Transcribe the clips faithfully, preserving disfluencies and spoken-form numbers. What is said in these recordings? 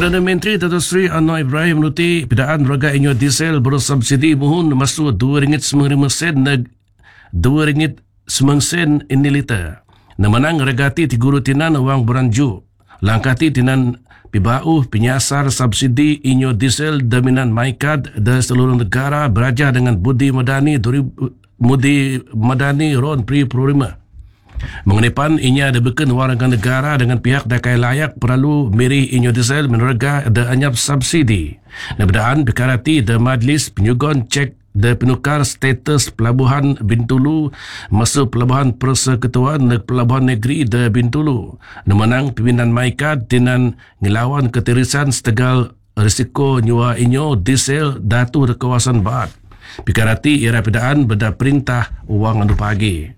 Perdana Menteri Datuk Seri Anwar Ibrahim menuti pidaan raga inyo diesel bersubsidi mohon masuk dua ringgit sembilan puluh lima sen neg dua ringgit sembilan sen ini liter. Namanang regati tiguru tinan wang beranju. Langkati tinan pibau penyasar subsidi inyo diesel dominan MyCard dan seluruh negara beraja dengan Budi Madani Budi Madani Ron Pri Prurima. Mengenepan inya ada beken warga negara dengan pihak dakai layak perlu miri inyo diesel menerga ada anyap subsidi. Nebedaan bekarati de majlis penyugon cek de penukar status pelabuhan Bintulu masuk pelabuhan persekutuan neg pelabuhan negeri de Bintulu. Nemenang pimpinan MyCard dinan ngelawan ketirisan setegal risiko nyua inyo diesel datu de kawasan Baat. Bekarati era pedaan beda perintah wang anu pagi.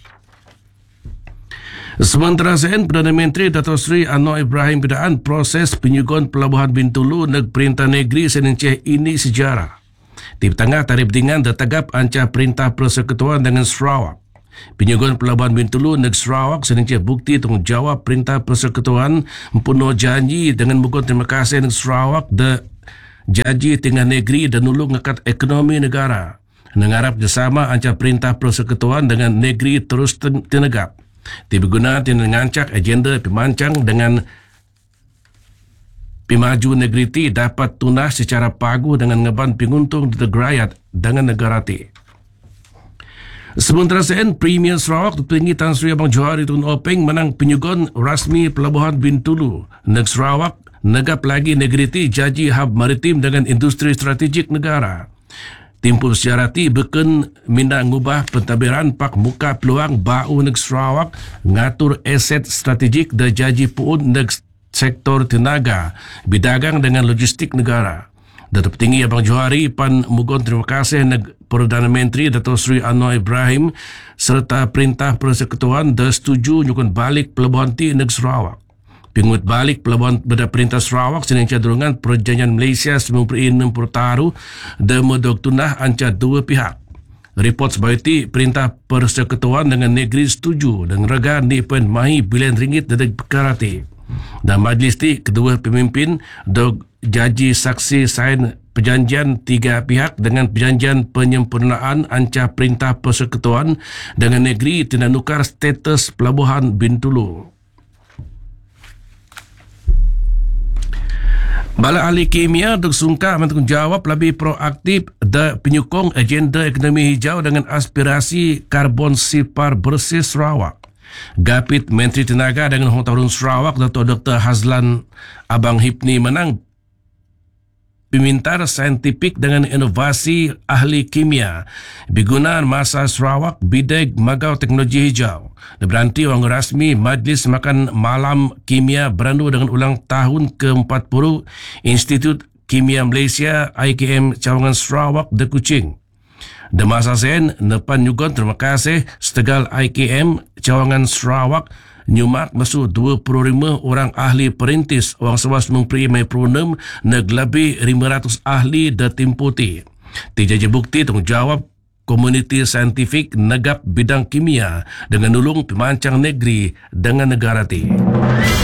Sementara sen Perdana Menteri Datuk Seri Anwar Ibrahim pidaan proses penyugon pelabuhan Bintulu neg perintah negeri senenceh ini sejarah. Di tengah tarif dengan tetagap anca perintah persekutuan dengan Sarawak. Penyugon pelabuhan Bintulu neg Sarawak senenceh bukti tanggungjawab perintah persekutuan mempunuh janji dengan bukan terima kasih neg Sarawak de janji tengah negeri dan nulung ngekat ekonomi negara. Nengarap bersama anca perintah persekutuan dengan negeri terus tenegap. Tiba guna tindak ngancak agenda pemancang dengan pemaju negeri ti dapat tunah secara pagu dengan ngeban penguntung di Tegrayat dengan negara ti. Sementara sen Premier Sarawak tertinggi Tan Sri Abang Johari Tun Openg menang penyugon rasmi pelabuhan Bintulu. Neg Sarawak negap lagi negeri ti jaji hub maritim dengan industri strategik negara. Timpul sejarah ti beken minda ngubah pentadbiran pak muka peluang bau neg Sarawak ngatur aset strategik dan jaji puun neg sektor tenaga, bidagang dengan logistik negara. Datuk Tinggi Abang Johari pan mugon terima kasih neg Perdana Menteri Datuk Seri Anwar Ibrahim serta perintah persekutuan dah setuju nyukun balik pelabuhan ti neg Sarawak. Pingut balik pelabuhan beda perintah Sarawak senang cadurungan perjanjian Malaysia sembilan puluh enam taru dan medok tunah anca dua pihak. Report sebaiti perintah persekutuan dengan negeri setuju dan rega ni pen mahi bilion ringgit dari perkara ti. Dan majlis ti kedua pemimpin dog jaji saksi sain perjanjian tiga pihak dengan perjanjian penyempurnaan anca perintah persekutuan dengan negeri tindak nukar status pelabuhan Bintulu. Bala ahli kimia untuk sungka bertanggungjawab lebih proaktif dan penyokong agenda ekonomi hijau dengan aspirasi karbon sipar bersih Sarawak. Gapit Menteri Tenaga dengan Hong Tahun Sarawak Datuk Doktor Hazlan Abang Hipni menang pemintar saintifik dengan inovasi ahli kimia bigunan masa Sarawak bideg magau teknologi hijau. Berhenti orang rasmi Majlis Makan Malam Kimia berandu dengan ulang tahun ke empat puluh Institut Kimia Malaysia I K M Cawangan Sarawak de Kuching. De masa sen nepan nyugon terima kasih setegal I K M Cawangan Sarawak nyumak masuk dua puluh lima orang ahli perintis orang sewas memperi mai pronem neg lebih lima ratus ahli de timputi. Tijaji bukti tanggungjawab komuniti saintifik negap bidang kimia dengan nulung pemancang negeri dengan negara ti.